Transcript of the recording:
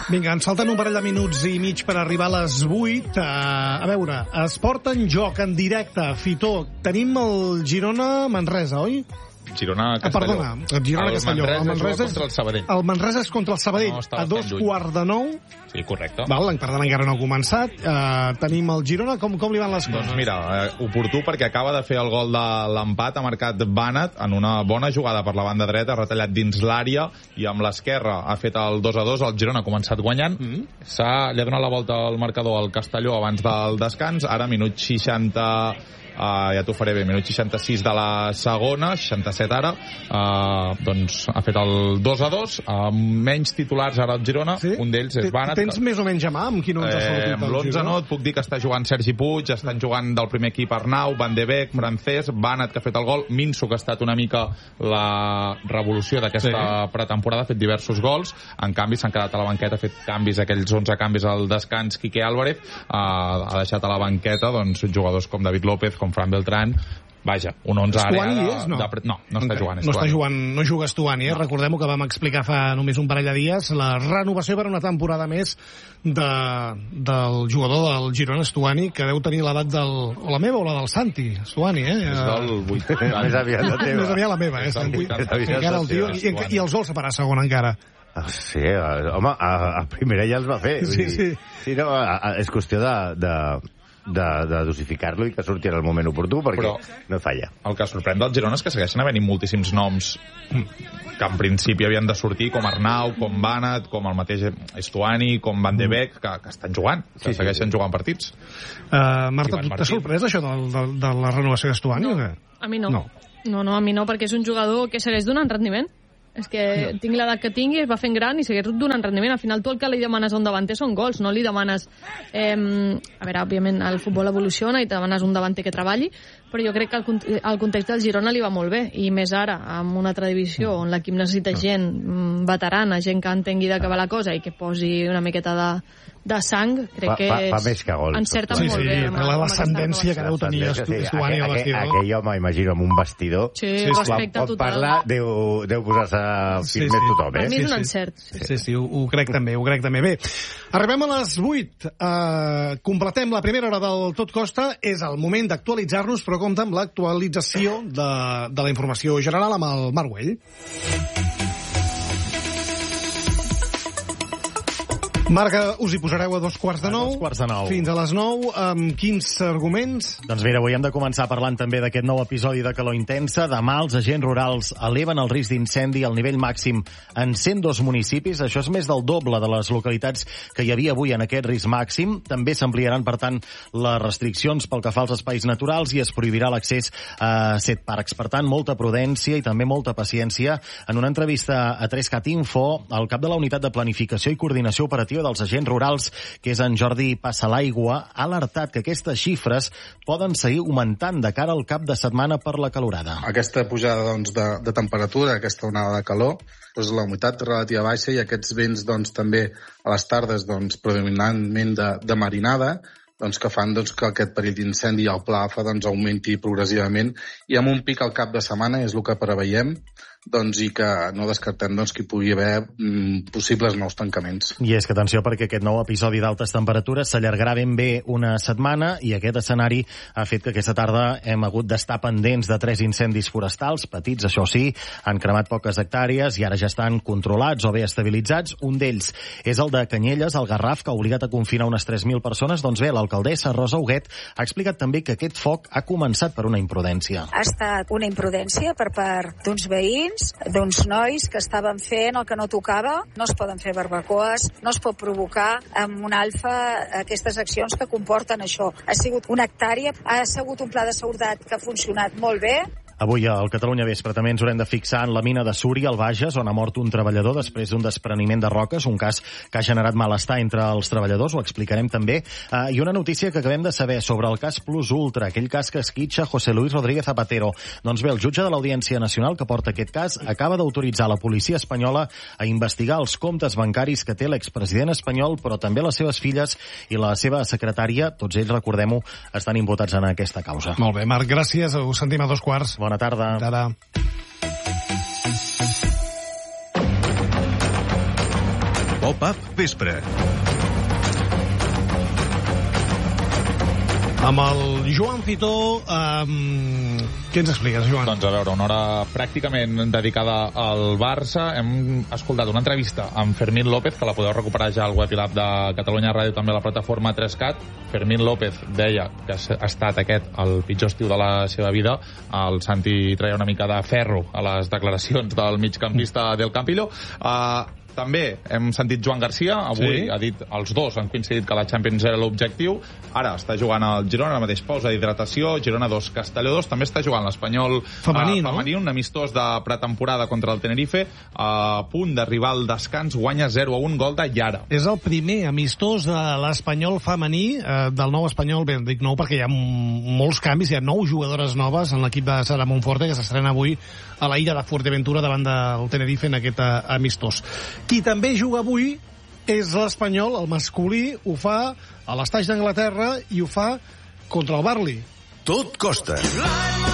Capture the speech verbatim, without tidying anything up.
Vinga, ens falten un parell de minuts i mig per arribar a les vuit. Uh, a veure, Esport en joc, en directe, Fitó. Tenim el Girona-Manresa, oi? Girona-Castelló. Ah, perdona, Girona-Castelló. El, el Manresa Manresa és contra el Sabadell. El Manresa és contra el Sabadell, no, a dos quarts de nou. Sí, correcte. Val, per tant, encara no ha començat. Uh, tenim el Girona. Com, com li van les coses? Doncs mira, eh, oportú perquè acaba de fer el gol de l'empat, ha marcat Bànat en una bona jugada per la banda dreta, ha retallat dins l'àrea i amb l'esquerra ha fet el dos a dos. El Girona ha començat guanyant. Mm -hmm. S'ha, li ha donat la volta al marcador al Castelló abans del descans. Ara, minut seixanta... Uh, ja t'ho faré bé, minut seixanta-sis de la segona, seixanta-set ara, uh, doncs ha fet el dos a dos, amb menys titulars ara al Girona, sí? Un d'ells és Bànat. Tens més o menys a mà amb quin onze s'ha eh, amb l'onze no, et puc dir que està jugant Sergi Puig, estan jugant del primer equip Arnau, Van de Beek, Francesc, Bànat, que ha fet el gol, Minso, que ha estat una mica la revolució d'aquesta sí. pretemporada, ha fet diversos gols, en canvi s'han quedat a la banqueta, ha fet canvis, aquells onze canvis al descans, Quique Álvarez, uh, ha deixat a la banqueta doncs, jugadors com David López, com Fran Beltrán, vaja, un onze ara... Estuani és, no? De, no, no està jugant. No està jugant, no juga Estuani, eh? No. Recordem-ho que vam explicar fa només un parell de dies, la renovació per una temporada més de, del jugador del Girona, Estuani, que deu tenir l'edat del... o la meva o la del Santi, Estuani, eh? És del vuitanta. Més aviat la teva. Més aviat la meva, eh? Santi. Encara el tio, i, i els vol separar segon encara. Sí, home, a, a primera ja els va fer. Sí, sí. Sí, no, a, a, és qüestió de... de de, de dosificar-lo i que surti en el moment oportú, perquè però no falla. El que sorprèn del Girona és que segueixen havent-hi moltíssims noms que en principi havien de sortir, com Arnau, com Bànat, com el mateix Estuani, com Van de Beek, que, que estan jugant, que sí, segueixen sí, sí. jugant partits. Uh, Marta, tu t'ha sorprès això de, de, de la renovació d'Estuani? No, a mi no. no. No, no, a mi no, perquè és un jugador que segueix donant rendiment. És que no. tinc l'edat que tingui, es va fent gran i segueix donant rendiment. Al final tu el que li demanes a un davanter són gols, no li demanes... Eh, a veure, òbviament el futbol evoluciona i te demanes un davanter que treballi, però jo crec que el, el context del Girona li va molt bé, i més ara, amb una altra divisió on l'equip necessita gent veterana, gent que entengui de què va la cosa i que posi una miqueta de, de sang, crec fa, que fa, fa més que gols. encerta sí, molt sí, bé. Sí, la descendència que deu tenir Estuani al vestidor. Aquell home, imagino, amb un vestidor, sí, sí, respecte quan pot total. parlar, deu, deu posar-se sí, firmet sí. tothom, eh? Per mi és sí, un sí. encert. Sí, sí, sí ho, ho crec també, ho crec també. Bé, arribem a les vuit. Uh, completem la primera hora del Tot Costa. És el moment d'actualitzar-nos, però compta amb l'actualització de, de la informació general amb el Marc Güell. Marc, us hi posareu a dos quarts de nou. A dos quarts de nou. Fins a les nou. Amb quins arguments? Doncs mira, avui hem de començar parlant també d'aquest nou episodi de calor intensa. Demà els agents rurals eleven el risc d'incendi al nivell màxim en cent dos municipis. Això és més del doble de les localitats que hi havia avui en aquest risc màxim. També s'ampliaran, per tant, les restriccions pel que fa als espais naturals i es prohibirà l'accés a set parcs. Per tant, molta prudència i també molta paciència. En una entrevista a tres cat Info, el cap de la Unitat de Planificació i Coordinació Operativa dels agents rurals, que és en Jordi Passalaigua, ha alertat que aquestes xifres poden seguir augmentant de cara al cap de setmana per la calorada. Aquesta pujada doncs, de, de temperatura, aquesta onada de calor, doncs, la humitat relativa baixa i aquests vents doncs, també a les tardes doncs, predominantment de, de marinada, doncs, que fan doncs, que aquest perill d'incendi al Pla Alfa doncs, augmenti progressivament i amb un pic al cap de setmana és el que preveiem, doncs, i que no descartem doncs, que hi pugui haver mm, possibles nous tancaments. I és que, atenció, perquè aquest nou episodi d'altes temperatures s'allargarà ben bé una setmana i aquest escenari ha fet que aquesta tarda hem hagut d'estar pendents de tres incendis forestals, petits, això sí, han cremat poques hectàrees i ara ja estan controlats o bé estabilitzats. Un d'ells és el de Canyelles, al Garraf, que ha obligat a confinar unes tres mil persones. Doncs bé, l'alcaldessa Rosa Huguet ha explicat també que aquest foc ha començat per una imprudència. Ha estat una imprudència per part d'uns veïns, d'uns nois que estaven fent el que no tocava. No es poden fer barbacoes, no es pot provocar amb un alfa aquestes accions que comporten això. Ha sigut una hectàrea, ha sigut un pla de seguretat que ha funcionat molt bé. Avui al Catalunya Vespre també ens haurem de fixar en la mina de Súria, al Bages, on ha mort un treballador després d'un despreniment de roques, un cas que ha generat malestar entre els treballadors, ho explicarem també. Uh, I una notícia que acabem de saber sobre el cas Plus Ultra, aquell cas que esquitxa José Luis Rodríguez Zapatero. Doncs bé, el jutge de l'Audiència Nacional que porta aquest cas acaba d'autoritzar la policia espanyola a investigar els comptes bancaris que té l'expresident espanyol, però també les seves filles i la seva secretària. Tots ells, recordem-ho, estan imputats en aquesta causa. Molt bé, Marc, gràcies. Us sentim a dos quarts. Bona tarda. Bona tarda. Pop-up Vespre. Amb el Joan Fitó, um, què ens expliques, Joan? Doncs a veure, una hora pràcticament dedicada al Barça. Hem escoltat una entrevista amb Fermín López, que la podeu recuperar ja al web i l'app de Catalunya Ràdio, també a la plataforma tres cat. Fermín López deia que ha estat aquest el pitjor estiu de la seva vida. El Santi treia una mica de ferro a les declaracions del migcampista del Campillo. Uh, També hem sentit Joan Garcia, avui sí. ha dit, els dos han coincidit que la Champions era l'objectiu. Ara està jugant el Girona, ara mateix pausa d'hidratació, Girona dos, Castelló dos, també està jugant l'Espanyol femení, uh, femení, no? un amistós de pretemporada contra el Tenerife, a punt d'arribar al descans, guanya zero a un, gol de Yara. És el primer amistós de l'Espanyol femení, eh, del nou Espanyol, bé, dic nou perquè hi ha molts canvis, hi ha nou jugadores noves en l'equip de Sara Monforte, que s'estrena avui a la illa de Fuerteventura davant del Tenerife en aquest amistós. Qui també juga avui és l'Espanyol, el masculí, ho fa a l'Estaix d'Anglaterra i ho fa contra el Burnley. Tot costa.